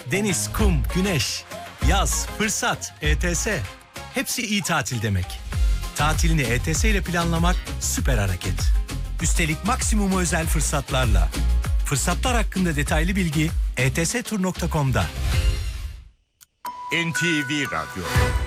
Deniz, kum, güneş, yaz, fırsat, ETS. Hepsi iyi tatil demek. Tatilini ETS ile planlamak süper hareket. Üstelik maksimum özel fırsatlarla. Fırsatlar hakkında detaylı bilgi etstur.com'da. NTV Radyo.